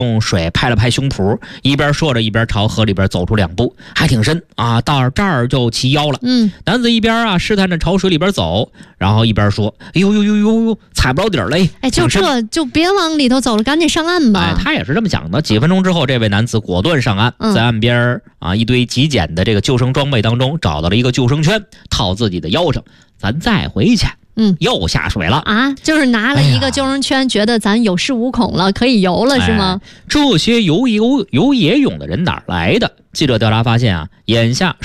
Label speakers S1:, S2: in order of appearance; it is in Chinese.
S1: 用水拍了拍胸脯，一边说着一边朝河里边走出2步，还挺深啊，到这儿就齐腰了。男子一边试探着朝水里边走，然后一边说：“哎呦呦呦呦呦，踩不着底儿嘞！”
S2: 就这就别往里头走了，赶紧上岸吧。
S1: 他也是这么想的。几分钟之后，这位男子果断上岸，在岸边一堆极简的这个救生装备当中找到了一个救生圈，套自己的腰上，咱再回去。又下水了
S2: 啊！就是拿了一个救生圈，觉得咱有恃无恐了，可以游了是吗？
S1: 这些游野泳的人哪儿来的？记者调查发现眼下